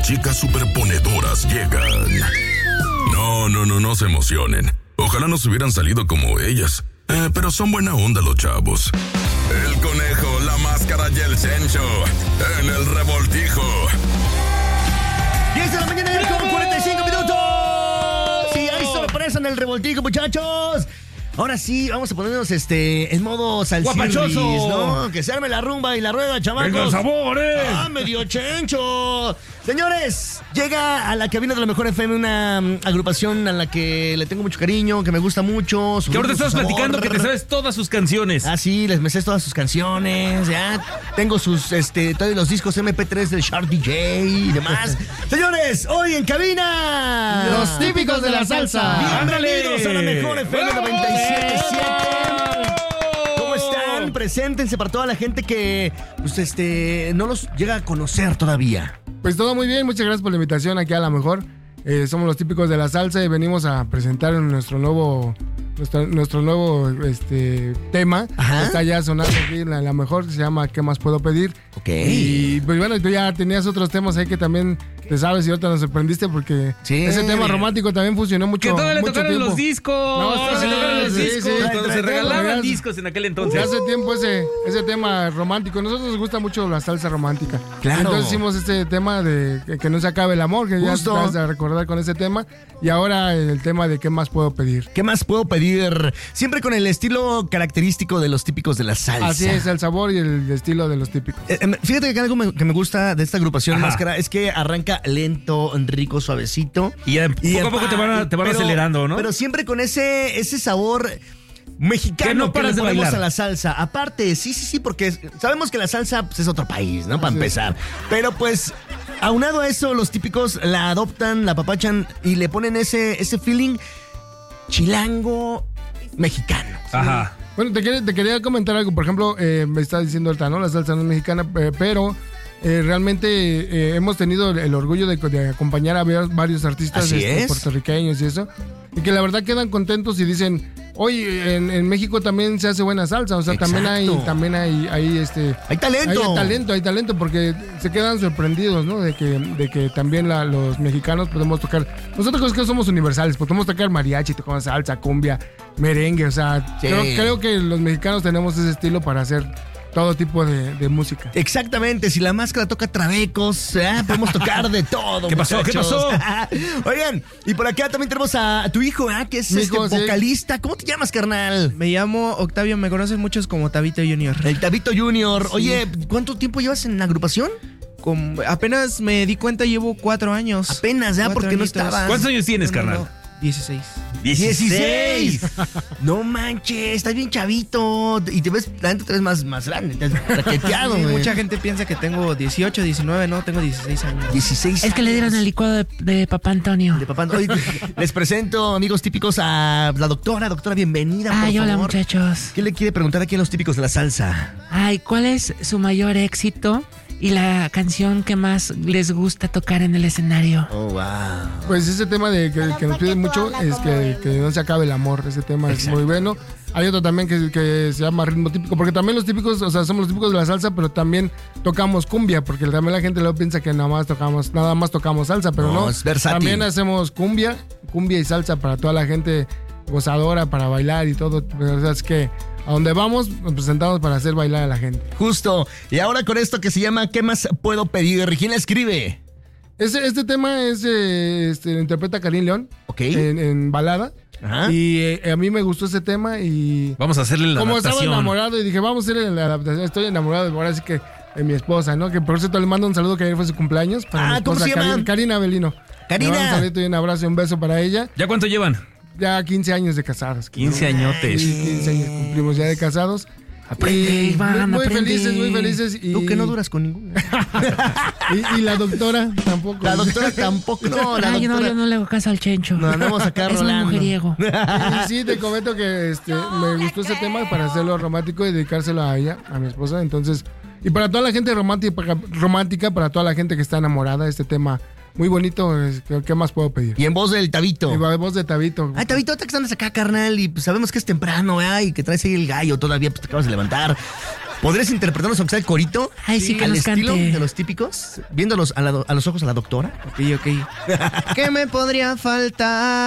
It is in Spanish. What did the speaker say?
chicas superponedoras llegan. No se emocionen. Ojalá nos hubieran salido como ellas. Pero son buena onda los chavos. El conejo, la máscara y el cencho en el revoltijo. 10 de la mañana con 45 minutos. Sí, hay sorpresa en el revoltijo, muchachos. Ahora sí, vamos a ponernos en modo salsirris, ¿no? Que se arme la rumba y la rueda, chamacos. ¡Venga, sabores! ¡Ah, medio chencho! Señores, llega a la cabina de la Mejor FM una agrupación a la que le tengo mucho cariño, que me gusta mucho. Que ahorita estás platicando que te sabes todas sus canciones. Ah, sí, me sé todas sus canciones, ya. Tengo sus, todos los discos MP3 del Shark DJ y demás. Señores, hoy en cabina, los típicos de la salsa. Bienvenidos a la Mejor FM 97.7. ¿Cómo están? Preséntense para toda la gente que, pues, no los llega a conocer todavía. Pues todo muy bien, muchas gracias por la invitación aquí a La Mejor. Somos los típicos de la salsa y venimos a presentar nuestro nuevo tema. Ajá. Está ya sonando aquí en La Mejor, que se llama ¿Qué más puedo pedir? Ok. Y pues bueno, tú ya tenías otros temas ahí que también te sabes y ahorita nos sorprendiste porque sí, ese tema romántico también funcionó mucho. Que todavía le mucho tocaron tiempo. los discos. No, se tocaron los discos. Cuando se regalaban discos en aquel entonces. Hace tiempo ese tema romántico. A nosotros nos gusta mucho la salsa romántica. Claro. Entonces hicimos este tema de que no se acabe el amor, que Justo. ya te vas a recordar con ese tema. Y ahora el tema de ¿qué más puedo pedir? ¿Qué más puedo pedir? Siempre con el estilo característico de los típicos de la salsa. Así es, el sabor y el estilo de los típicos. Fíjate que algo que me gusta de esta agrupación Ajá. Máscara es que arranca lento, rico, suavecito. Y poco a poco te van acelerando, ¿no? Pero siempre con ese sabor mexicano que no paras le de ponemos bailar a la salsa. Aparte, sí, porque sabemos que la salsa pues, es otro país, ¿no? Para Así empezar. Pero pues, aunado a eso, los típicos la adoptan, la apapachan y le ponen ese feeling chilango mexicano. Ajá. Bueno, te quería comentar algo. Por ejemplo, me está diciendo ahorita, ¿no? La salsa no es mexicana, pero realmente hemos tenido el orgullo de acompañar a varios artistas puertorriqueños y eso. Y que la verdad quedan contentos y dicen, oye, en México también se hace buena salsa. O sea, Exacto. también hay Hay talento. Hay talento porque se quedan sorprendidos, ¿no? De que también los mexicanos podemos tocar. Nosotros que somos universales, podemos tocar mariachi, tocamos salsa, cumbia, merengue. O sea, Sí. creo que los mexicanos tenemos ese estilo para hacer todo tipo de música. Exactamente, si la máscara toca trabecos, podemos tocar de todo. ¿Qué pasó? muchachos. Oigan, y por acá también tenemos a tu hijo, que es Mi hijo, sí. vocalista. ¿Cómo te llamas, carnal? Me llamo Octavio, me conocen muchos como Tabito Junior. El Tabito Junior. Sí. Oye, ¿cuánto tiempo llevas en la agrupación? Apenas me di cuenta, llevo 4 años. Apenas, 4 porque no añitos. estabas. ¿Cuántos años tienes, carnal? No, 16. 16. No manches, estás bien chavito. Y te ves, la gente te ves más grande, te has raqueteado, Sí, güey. mucha gente piensa que tengo 18, 19, no, tengo 16 años. 16. Es que le dieron el licuado de Papá Antonio. De papá. Hoy les presento, amigos típicos, a la doctora. Doctora, bienvenida, por Ay, hola favor. muchachos. ¿Qué le quiere preguntar aquí a los típicos de la salsa? Ay, ¿cuál es su mayor éxito y la canción que más les gusta tocar en el escenario? Oh, wow. Pues ese tema que nos piden mucho es que no se acabe el amor. Ese tema es muy bueno. Hay otro también que se llama ritmo típico, porque también los típicos, o sea, somos los típicos de la salsa, pero también tocamos cumbia, porque también la gente luego piensa que nada más tocamos salsa, pero no. Es versátil. También hacemos cumbia y salsa para toda la gente gozadora, para bailar y todo. O sea, es que a donde vamos nos presentamos para hacer bailar a la gente. Justo. Y ahora con esto que se llama ¿Qué más puedo pedir? ¿Quién la escribe? Este tema lo interpreta Karim León Ok. en balada. Ajá. Y a mí me gustó ese tema y Vamos a hacerle la como adaptación. estaba enamorado y dije, vamos a hacer la adaptación. Estoy enamorado ahora sí que de mi esposa, ¿no? Que por cierto le mando un saludo, que ayer fue su cumpleaños. Para mi ¿Cómo se esposa, llama? Karina Avelino. Karina. Le mando un saludito y un abrazo y un beso para ella. ¿Ya cuánto llevan? Ya 15 años de casados. 15 añotes. Sí, 15 años cumplimos ya de casados. Aprende, Iván, muy aprende. muy felices. Y, Tú que no duras con ninguna. y la doctora tampoco. La doctora tampoco. No, la Ay, doctora. yo no le hago caso al Chencho. No, andamos acá Es un rolando. mujeriego. Y sí, te comento que me gustó ese tema para hacerlo romántico y dedicárselo a ella, a mi esposa. Entonces, y para toda la gente romántica, para toda la gente que está enamorada, este tema muy bonito. ¿Qué más puedo pedir? Y en voz del Tabito. Y voz de Tabito. Ay, Tabito, ahorita que estás acá, carnal, y pues sabemos que es temprano, y que traes ahí el gallo todavía, pues te acabas de levantar. ¿Podrías interpretarnos aunque sea el corito? Ay, sí, que al nos estilo cante. de los típicos, viéndolos a los ojos a la doctora. Ok. ¿Qué me podría faltar?